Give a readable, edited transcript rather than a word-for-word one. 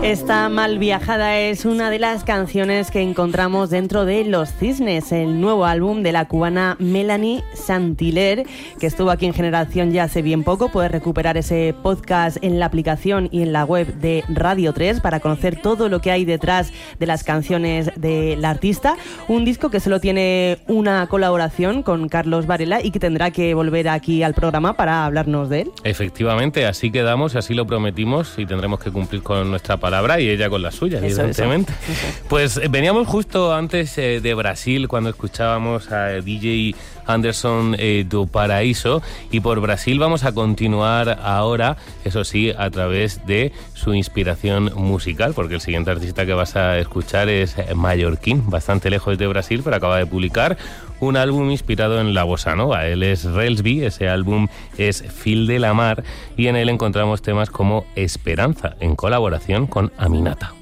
Esta Mal Viajada es una de las canciones que encontramos dentro de Los Cisnes, el nuevo álbum de la cubana Melanie Saint-Hilaire, que estuvo aquí en Generación ya hace bien poco. Puedes recuperar ese podcast en la aplicación y en la web de Radio 3 para conocer todo lo que hay detrás de las canciones de la artista. Un disco que solo tiene una colaboración con Carlos Varela y que tendrá que volver aquí al programa para hablarnos de él. Efectivamente, así quedamos, así lo prometimos y tendremos que cumplir con nuestra palabra y ella con la suya, evidentemente. Eso. Pues veníamos justo antes de Brasil cuando escuchábamos a DJ Anderson do Paraíso, y por Brasil vamos a continuar ahora, eso sí, a través de su inspiración musical, porque el siguiente artista que vas a escuchar es mallorquín, bastante lejos de Brasil, pero acaba de publicar un álbum inspirado en la bossa nova. Él es Relsby, ese álbum es Fil de la Mar, y en él encontramos temas como Esperanza, en colaboración con Aminata.